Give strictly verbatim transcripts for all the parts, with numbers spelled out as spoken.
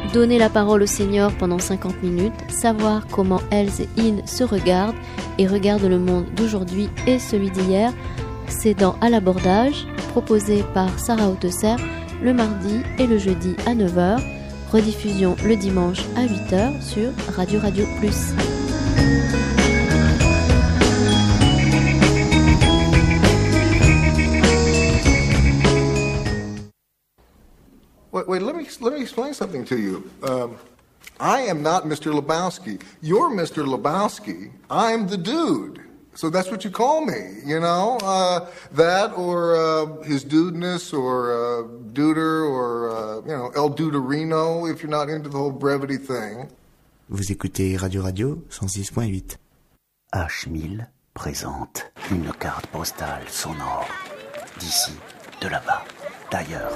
Donner la parole aux seniors pendant cinquante minutes, savoir comment elles et ils se regardent et regardent le monde d'aujourd'hui et celui d'hier, c'est dans À l'abordage, proposé par Sarah Hautesser le mardi et le jeudi à neuf heures, rediffusion le dimanche à huit heures sur Radio Radio Plus. Wait, wait, let me let me explain something to you. Um, I am not Mister Lebowski. You're Mister Lebowski. I'm the dude. So that's what you call me, you know? Uh, that or uh, his dudeness or uh, duder or, uh, you know, El Duderino if you're not into the whole brevity thing. Vous écoutez Radio Radio cent six point huit. H mille présente une carte postale sonore. D'ici, de là-bas, d'ailleurs.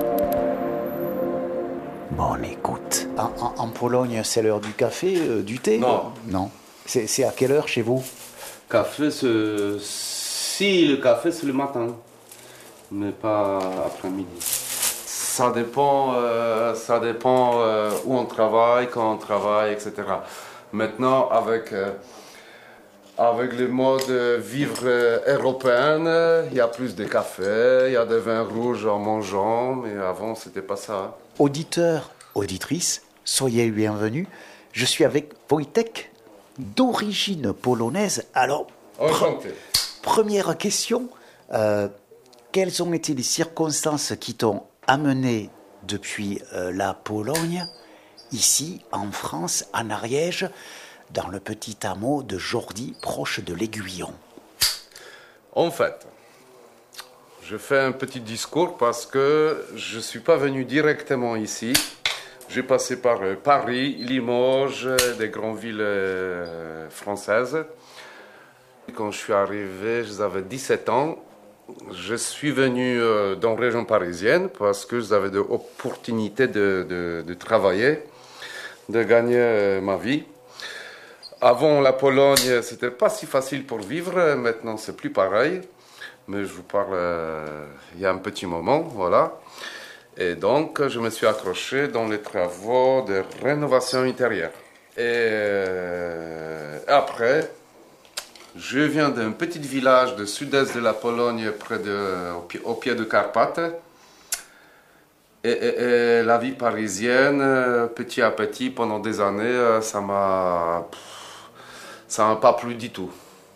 Bonne écoute. En, en, en Pologne, c'est l'heure du café, euh, du thé? Non. Non. C'est, c'est à quelle heure chez vous? Café, c'est... si le café, c'est le matin, mais pas après-midi. Ça dépend, euh, ça dépend euh, où on travaille, quand on travaille, et cetera. Maintenant, avec, euh, avec le mode vivre européen, il y a plus de café, il y a des vins rouges en mangeant, mais avant, c'était pas ça. Auditeurs, auditrices, soyez bienvenus. Je suis avec Wojtek, d'origine polonaise. Alors, Enchanté. Pre- première question, euh, quelles ont été les circonstances qui t'ont amené depuis euh, la Pologne, ici, en France, en Ariège, dans le petit hameau de Jordi, proche de l'Aiguillon? En fait, je fais un petit discours parce que je ne suis pas venu directement ici. J'ai passé par Paris, Limoges, des grandes villes françaises. Quand je suis arrivé, j'avais dix-sept ans. Je suis venu dans la région parisienne parce que j'avais de l'opportunité de, de, de travailler, de gagner ma vie. Avant la Pologne, c'était pas si facile pour vivre. Maintenant, c'est plus pareil. Mais je vous parle euh, il y a un petit moment, voilà. Et donc, je me suis accroché dans les travaux de rénovation intérieure. Et euh, après, je viens d'un petit village du sud-est de la Pologne, près de, au, pied, au pied de Carpates. Et, et, et la vie parisienne, petit à petit, pendant des années, ça m'a, ça m'a pas plu du tout.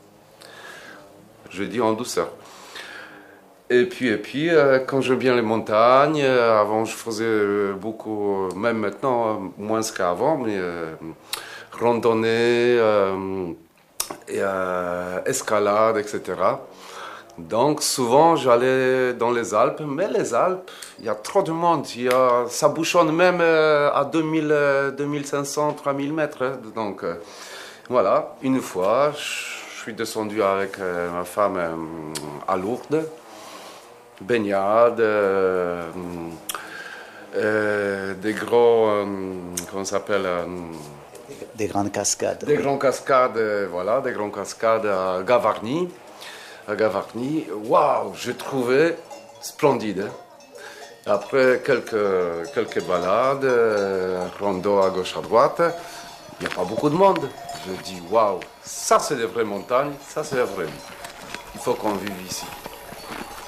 Je dis en douceur. Et puis, et puis euh, quand j'aime bien les montagnes, euh, avant je faisais euh, beaucoup, même maintenant, euh, moins qu'avant, mais euh, randonnée, euh, et, euh, escalade, et cetera. Donc souvent j'allais dans les Alpes, mais les Alpes, il y a trop de monde, il y a, ça bouchonne même euh, à deux mille, deux mille cinq cents, trois mille mètres. Hein. Donc euh, voilà, une fois, je suis descendu avec euh, ma femme euh, à Lourdes. Baignade, euh, euh, des gros, euh, comment ça s'appelle euh, Des grandes cascades. Des oui. grandes cascades, euh, voilà, des grandes cascades à Gavarnie. À Gavarnie, waouh, j'ai trouvé splendide. Après quelques, quelques balades, euh, rando à gauche à droite, il n'y a pas beaucoup de monde. Je dis waouh, ça c'est des vraies montagnes, ça c'est vrai. Il faut qu'on vive ici.